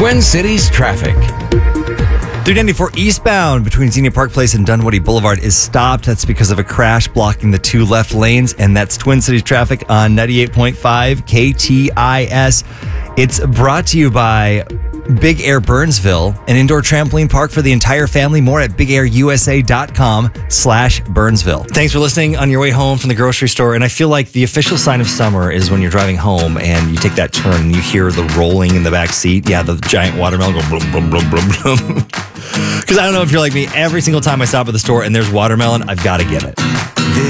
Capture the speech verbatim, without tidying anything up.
Twin Cities traffic. three ninety-four eastbound between Xenia Park Place and Dunwoody Boulevard is stopped. That's because of a crash blocking the two left lanes, and that's Twin Cities traffic on ninety-eight point five K T I S. It's brought to you by Big Air Burnsville, an indoor trampoline park for the entire family. More at bigairusa.com slash Burnsville. Thanks for listening on your way home from the grocery store. And I feel like the official sign of summer is when you're driving home and you take that turn and you hear the rolling in the back seat. Yeah, the giant watermelon go blum, blum, blum, blum, blum. Because I don't know if you're like me, every single time I stop at the store and there's watermelon, I've got to get it.